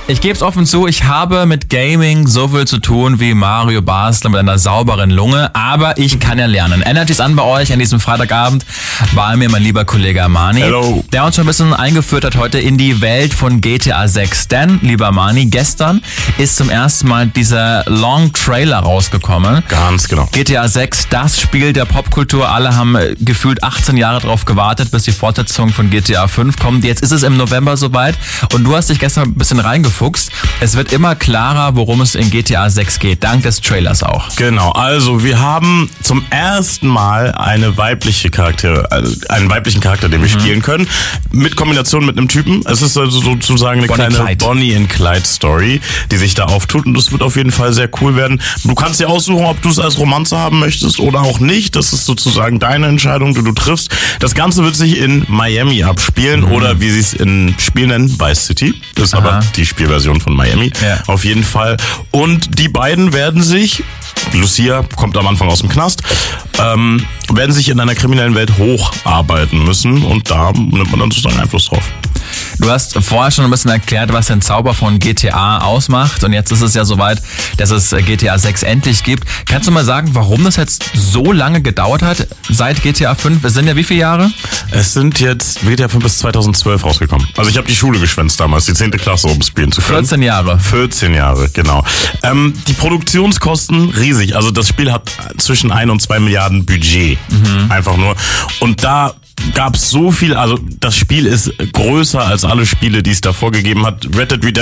Ich gebe es offen zu, ich habe mit Gaming so viel zu tun wie Mario Basler mit einer sauberen Lunge, aber ich kann ja lernen. Energy ist an bei euch an diesem Freitagabend, bei mir mein lieber Kollege Armani, Hello. Der uns schon ein bisschen eingeführt hat heute in die Welt von GTA 6. Denn, lieber Armani, gestern ist zum ersten Mal dieser Long Trailer rausgekommen. Ganz genau. GTA 6, das Spiel der Popkultur. Alle haben gefühlt 18 Jahre drauf gewartet, bis die Fortsetzung von GTA 5 kommt. Jetzt ist es im November soweit und du hast dich gestern ein bisschen reingefuchst. Es wird immer klarer, worum es in GTA 6 geht, dank des Trailers auch. Genau, also wir haben zum ersten Mal einen weiblichen Charakter, den wir spielen können, mit Kombination mit einem Typen. Es ist also sozusagen eine kleine Bonnie and Clyde Story, die sich da auftut und das wird auf jeden Fall sehr cool werden. Du kannst dir aussuchen, ob du es als Romanze haben möchtest oder auch nicht. Das ist sozusagen deine Entscheidung, die du triffst. Das Ganze wird sich in Miami abspielen oder wie sie es in Spiel nennen, Vice City. Das ist aber die Spielversion von Miami. Ja. Auf jeden Fall. Und die beiden werden sich, Lucia kommt am Anfang aus dem Knast, werden sich in einer kriminellen Welt hocharbeiten müssen und da nimmt man dann sozusagen Einfluss drauf. Du hast vorher schon ein bisschen erklärt, was den Zauber von GTA ausmacht und jetzt ist es ja soweit, dass es GTA 6 endlich gibt. Kannst du mal sagen, warum das jetzt so lange gedauert hat seit GTA 5? Es sind ja wie viele Jahre? Es sind jetzt GTA 5 bis 2012 rausgekommen. Also ich habe die Schule geschwänzt damals, die 10. Klasse, um spielen zu können. 14 Jahre. 14 Jahre, genau. Die Produktionskosten riesig. Also das Spiel hat zwischen 1 und 2 Milliarden Budget. Einfach nur. Und da gab es so viel, also das Spiel ist größer als alle Spiele, die es davor gegeben hat. Red Dead Redemption